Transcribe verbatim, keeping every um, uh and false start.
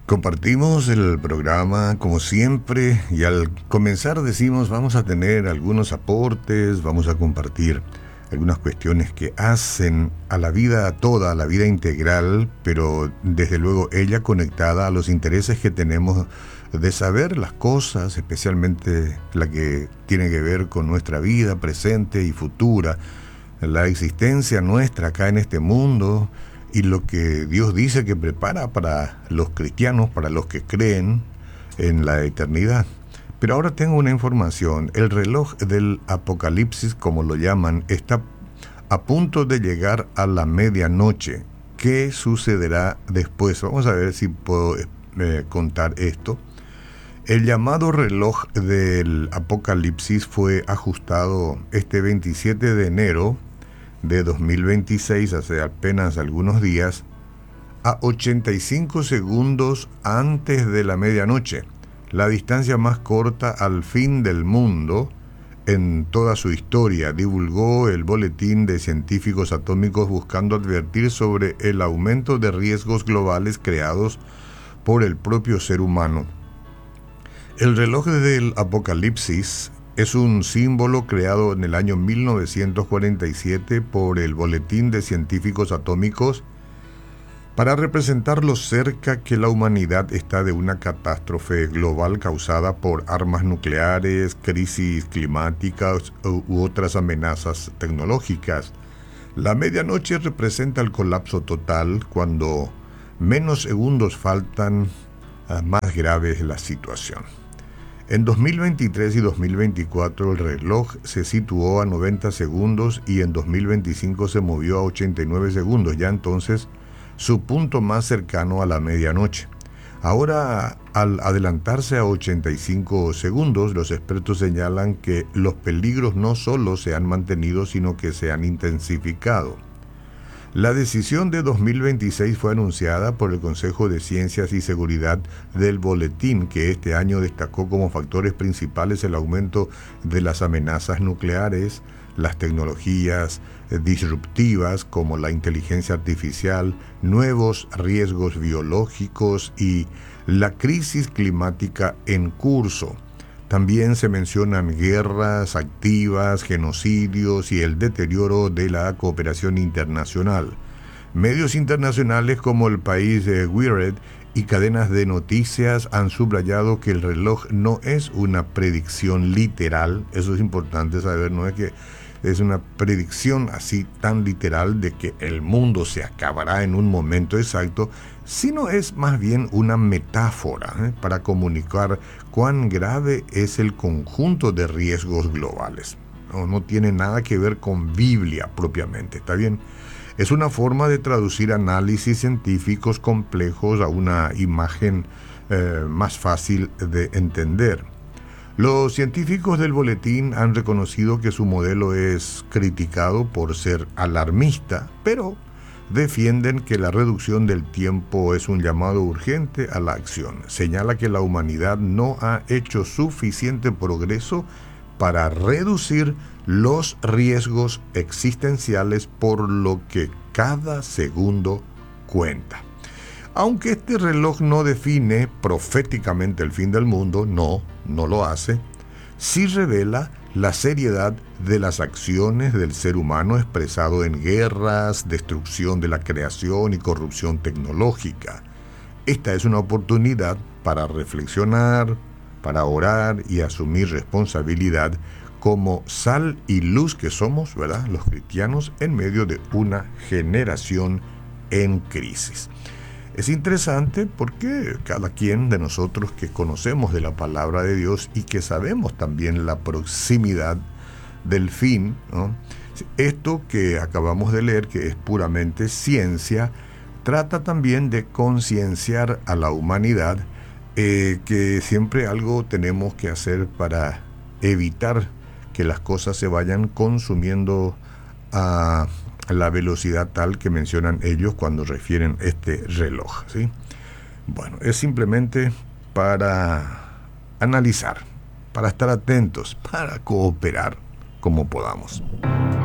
Compartimos el programa como siempre y al comenzar decimos vamos a tener algunos aportes, vamos a compartir algunas cuestiones que hacen a la vida toda, a la vida integral, pero desde luego ella conectada a los intereses que tenemos de saber las cosas, especialmente la que tiene que ver con nuestra vida presente y futura, la existencia nuestra acá en este mundo y lo que Dios dice que prepara para los cristianos, para los que creen en la eternidad. Pero ahora tengo una información. El reloj del Apocalipsis, como lo llaman, está a punto de llegar a la medianoche. ¿Qué sucederá después? Vamos a ver si puedo eh, contar esto. El llamado reloj del Apocalipsis fue ajustado este veintisiete de enero de dos mil veintiséis, hace apenas algunos días, a ochenta y cinco segundos antes de la medianoche, la distancia más corta al fin del mundo en toda su historia, divulgó el Boletín de Científicos Atómicos buscando advertir sobre el aumento de riesgos globales creados por el propio ser humano. El reloj del Apocalipsis es un símbolo creado en el año mil novecientos cuarenta y siete por el Boletín de Científicos Atómicos para representar lo cerca que la humanidad está de una catástrofe global causada por armas nucleares, crisis climáticas u otras amenazas tecnológicas. La medianoche representa el colapso total cuando menos segundos faltan, a más grave es la situación. En dos mil veintitrés y dos mil veinticuatro el reloj se situó a noventa segundos y en dos mil veinticinco se movió a ochenta y nueve segundos, ya entonces su punto más cercano a la medianoche. Ahora, al adelantarse a ochenta y cinco segundos, los expertos señalan que los peligros no solo se han mantenido, sino que se han intensificado. La decisión de dos mil veintiséis fue anunciada por el Consejo de Ciencias y Seguridad del Boletín, que este año destacó como factores principales el aumento de las amenazas nucleares, las tecnologías disruptivas como la inteligencia artificial, nuevos riesgos biológicos y la crisis climática en curso. También se mencionan guerras activas, genocidios y el deterioro de la cooperación internacional. Medios internacionales como El País de Wired y cadenas de noticias han subrayado que el reloj no es una predicción literal. Eso es importante saber, no es que es una predicción así tan literal de que el mundo se acabará en un momento exacto, sino es más bien una metáfora ¿eh? para comunicar cuán grave es el conjunto de riesgos globales. No, no tiene nada que ver con Biblia propiamente, ¿está bien? Es una forma de traducir análisis científicos complejos a una imagen eh, más fácil de entender. Los científicos del boletín han reconocido que su modelo es criticado por ser alarmista, pero defienden que la reducción del tiempo es un llamado urgente a la acción. Señala que la humanidad no ha hecho suficiente progreso para reducir los riesgos existenciales, por lo que cada segundo cuenta. Aunque este reloj no define proféticamente el fin del mundo, no, no lo hace, sí revela la seriedad de las acciones del ser humano expresado en guerras, destrucción de la creación y corrupción tecnológica. Esta es una oportunidad para reflexionar, para orar y asumir responsabilidad como sal y luz que somos, ¿verdad?, los cristianos en medio de una generación en crisis. Es interesante porque cada quien de nosotros que conocemos de la palabra de Dios y que sabemos también la proximidad del fin, ¿no? Esto que acabamos de leer, que es puramente ciencia, trata también de concienciar a la humanidad eh, que siempre algo tenemos que hacer para evitar que las cosas se vayan consumiendo a la velocidad tal que mencionan ellos cuando refieren este reloj, ¿sí? Bueno, es simplemente para analizar, para estar atentos, para cooperar como podamos.